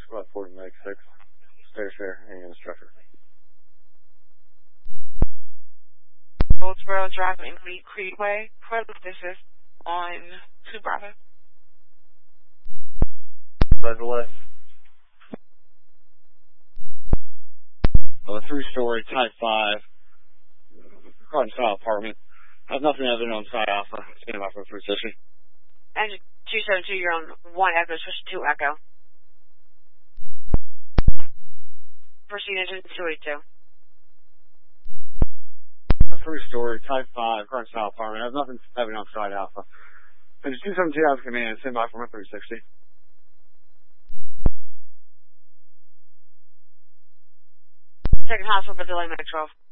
Squad 40 Mag 6. Share, and instructor. Goldsboro Drive and Creedway. This is on 2 Bravo. By the way. A 3-story Type 5 garden style apartment. Has nothing other than on side alpha. Stand by for 360. Engine 272, you're on 1 Echo, switch to 2 Echo. Proceed engine 282. A 3-story Type 5 garden style apartment. Has nothing heavy on side alpha. Engine 272 has command. Stand by for 360. Second hospital for delay, Mac 12.